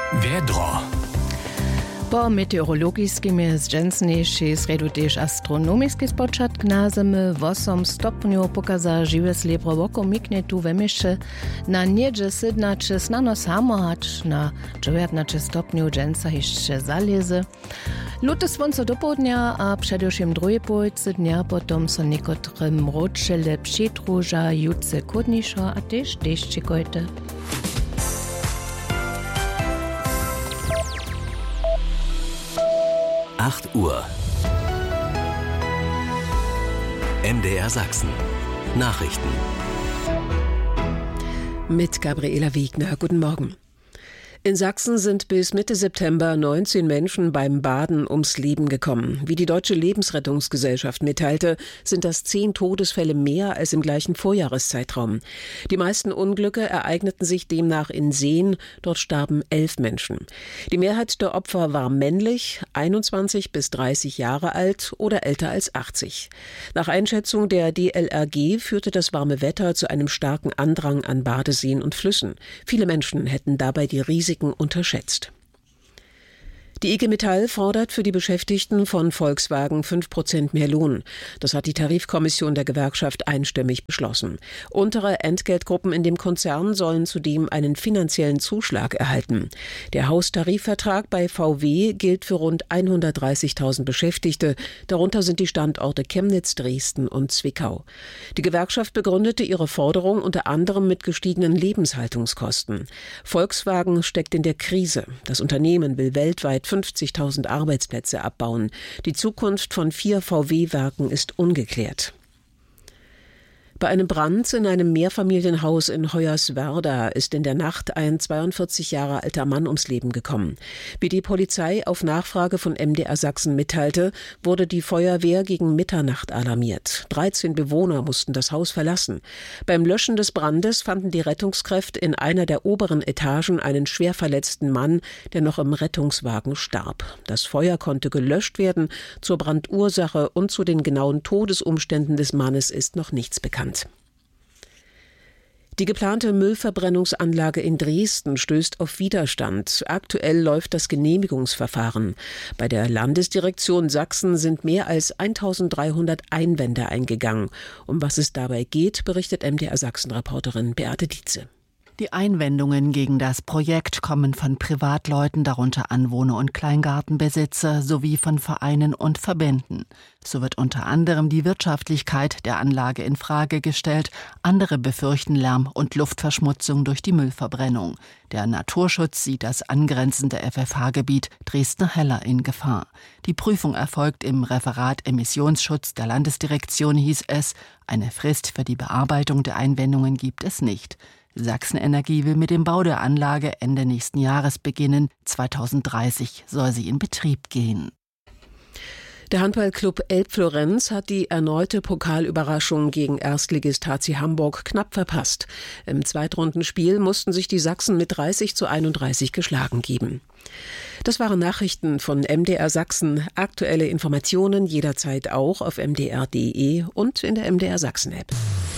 Vědro. Po meteorologickimi zdźensnejšej sredu tež astronomiski spočatk na Zemi 8 stopňov pokaza žiwe sliebro woko mikne tu wemišće na niedzie sydnače snano samo hač na 19 stopňov dženca hišće zaleze. Lute svonco do południa, a především druhej polovici dnia potom so niekotrym ročele přitruža jutce kudnišo a tež deščikojte. 8 Uhr. MDR Sachsen. Nachrichten. Mit Gabriela Wiegner. Guten Morgen. In Sachsen sind bis Mitte September 19 Menschen beim Baden ums Leben gekommen. Wie die Deutsche Lebensrettungsgesellschaft mitteilte, sind das 10 Todesfälle mehr als im gleichen Vorjahreszeitraum. Die meisten Unglücke ereigneten sich demnach in Seen. Dort starben 11 Menschen. Die Mehrheit der Opfer war männlich, 21 bis 30 Jahre alt oder älter als 80. Nach Einschätzung der DLRG führte das warme Wetter zu einem starken Andrang an Badeseen und Flüssen. Viele Menschen hätten dabei die Risiken unterschätzt. Die IG Metall fordert für die Beschäftigten von Volkswagen 5% mehr Lohn. Das hat die Tarifkommission der Gewerkschaft einstimmig beschlossen. Untere Entgeltgruppen in dem Konzern sollen zudem einen finanziellen Zuschlag erhalten. Der Haustarifvertrag bei VW gilt für rund 130.000 Beschäftigte. Darunter sind die Standorte Chemnitz, Dresden und Zwickau. Die Gewerkschaft begründete ihre Forderung unter anderem mit gestiegenen Lebenshaltungskosten. Volkswagen steckt in der Krise. Das Unternehmen will weltweit 50.000 Arbeitsplätze abbauen. Die Zukunft von 4 VW-Werken ist ungeklärt. Bei einem Brand in einem Mehrfamilienhaus in Hoyerswerda ist in der Nacht ein 42 Jahre alter Mann ums Leben gekommen. Wie die Polizei auf Nachfrage von MDR Sachsen mitteilte, wurde die Feuerwehr gegen Mitternacht alarmiert. 13 Bewohner mussten das Haus verlassen. Beim Löschen des Brandes fanden die Rettungskräfte in einer der oberen Etagen einen schwer verletzten Mann, der noch im Rettungswagen starb. Das Feuer konnte gelöscht werden. Zur Brandursache und zu den genauen Todesumständen des Mannes ist noch nichts bekannt. Die geplante Müllverbrennungsanlage in Dresden stößt auf Widerstand. Aktuell läuft das Genehmigungsverfahren. Bei der Landesdirektion Sachsen sind mehr als 1.300 Einwände eingegangen. Um was es dabei geht, berichtet MDR Sachsen-Reporterin Beate Dietze. Die Einwendungen gegen das Projekt kommen von Privatleuten, darunter Anwohner und Kleingartenbesitzer, sowie von Vereinen und Verbänden. So wird unter anderem die Wirtschaftlichkeit der Anlage in Frage gestellt. Andere befürchten Lärm- und Luftverschmutzung durch die Müllverbrennung. Der Naturschutz sieht das angrenzende FFH-Gebiet Dresden-Heller in Gefahr. Die Prüfung erfolgt im Referat Emissionsschutz der Landesdirektion, hieß es. Eine Frist für die Bearbeitung der Einwendungen gibt es nicht. Sachsen Energie will mit dem Bau der Anlage Ende nächsten Jahres beginnen. 2030 soll sie in Betrieb gehen. Der Handballclub Elbflorenz hat die erneute Pokalüberraschung gegen Erstligist HC Hamburg knapp verpasst. Im Zweitrundenspiel mussten sich die Sachsen mit 30:31 geschlagen geben. Das waren Nachrichten von MDR Sachsen. Aktuelle Informationen jederzeit auch auf mdr.de und in der MDR Sachsen App.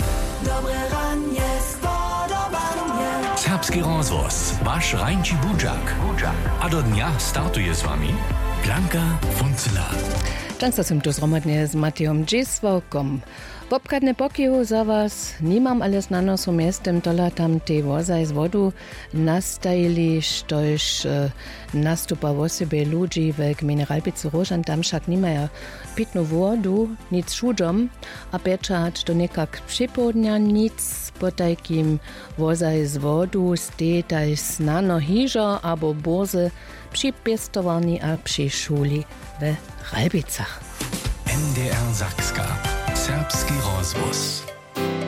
Serbski rozhlas, váš Rajnči Budžak. A do dňa startuje s vami Blanka Funcela. Często są tu zromadnie z Matejom Dżiswokom. Popkadne pokihu za was, nimam alles na nosu miestem, tola tam te wozaj z wodu nastajili, štož nastupa v osebe ludzi w Mineralpicu Rožan, tam však nimaja pitnu vodu, nic šudžom, a pečat to nekak připodnja nic, potajkim wozaj z wodu stetaj snano hižo, abo boze przy pestowani a przy szuli w Ralbicach. MDR Sakska. Serbski rozhlas.